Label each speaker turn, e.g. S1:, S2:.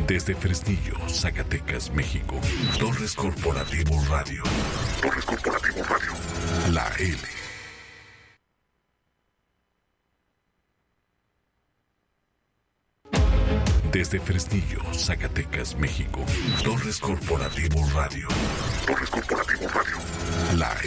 S1: Desde Fresnillo, Zacatecas, México. Torres Corporativo Radio. Torres Corporativo Radio. La L. Desde Fresnillo, Zacatecas, México. Torres Corporativo Radio. Torres Corporativo Radio. La